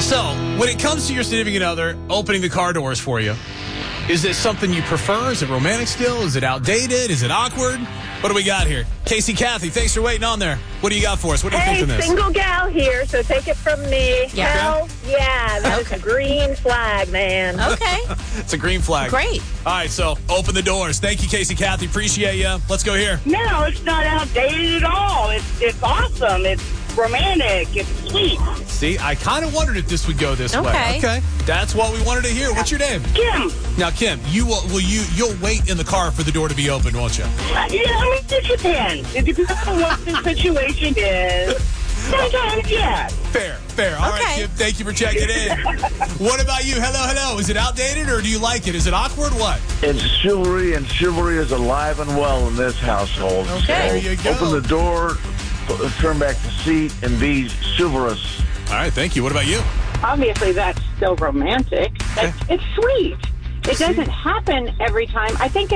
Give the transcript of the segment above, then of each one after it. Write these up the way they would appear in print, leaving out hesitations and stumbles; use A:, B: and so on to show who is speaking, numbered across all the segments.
A: So, when it comes to your significant other opening the car doors for you, is this something you prefer? Is it romantic still? Is it outdated? Is it awkward? What do we got here? Casey, Kathy, thanks for waiting on there. What do you got for us? What do you think of this?
B: Single gal here, so take it from me.
C: Yeah.
B: Hell yeah, that's a green flag, man.
C: Okay.
A: It's a green flag.
C: Great.
A: All right, so open the doors. Thank you, Casey, Kathy. Appreciate you. Let's go here.
D: No, it's not outdated at all. It's awesome. It's romantic. It's sweet.
A: See, I kind of wondered if this would go this way. Okay. That's what we wanted to hear. What's your name?
D: Kim.
A: Now, Kim, you'll wait in the car for the door to be opened, won't you?
D: Yeah, I mean, it depends. It depends on what the situation is. Sometimes, yeah.
A: Fair. All right, Kim, thank you for checking in. What about you? Hello. Is it outdated or do you like it? Is it awkward? What?
E: It's chivalry, and chivalry is alive and well in this household.
C: Okay.
E: So
A: There you go.
E: open the door, turn back the seat, and be chivalrous.
A: All right, thank you. What about you?
D: Obviously, that's still romantic. It's sweet. It doesn't happen every time. I think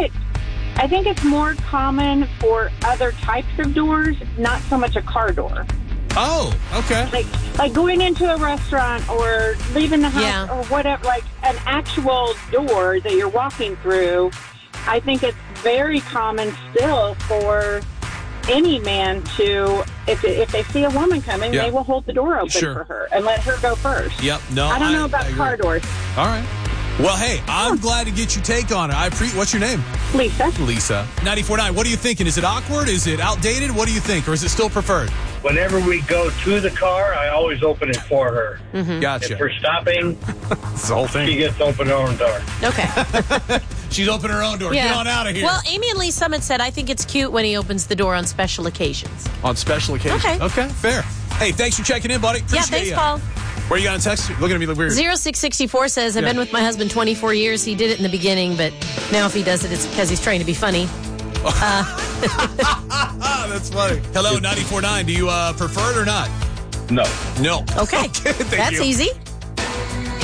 D: it's more common for other types of doors, not so much a car door.
A: Oh, okay.
D: Like going into a restaurant or leaving the house or whatever, like an actual door that you're walking through. I think it's very common still for any man to, if they see a woman coming, they will hold the door open for her and let her go first.
A: Yep. No,
D: I don't know about car doors.
A: All right. Well, hey, I'm glad to get your take on it. What's your name?
D: Lisa.
A: 94.9. What are you thinking? Is it awkward? Is it outdated? What do you think? Or is it still preferred?
F: Whenever we go to the car, I always open it for her.
C: Mm-hmm.
A: Gotcha.
F: If we're stopping,
A: It's the whole thing.
F: she gets to open her own door.
C: Okay.
A: She's opening her own door.
C: Yeah.
A: Get on out of here.
C: Well, Amy and Lee Summit said, I think it's cute when he opens the door on special occasions.
A: On special occasions.
C: Okay.
A: Fair. Hey, thanks for checking in, buddy. Appreciate
C: Thanks,
A: you.
C: Paul.
A: Where you got to text? Looking at me like weird.
C: 0664 says, I've been with my husband 24 years. He did it in the beginning, but now if he does it, it's because he's trying to be funny.
A: That's funny. Hello, 94.9. Do you prefer it or not?
E: No.
A: No.
C: Okay.
A: Thank
C: That's
A: you.
C: easy.